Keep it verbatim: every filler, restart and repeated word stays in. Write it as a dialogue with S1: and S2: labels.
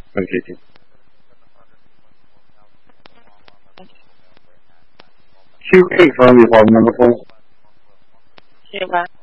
S1: Okay. Q eight for me for number four.
S2: 是吧？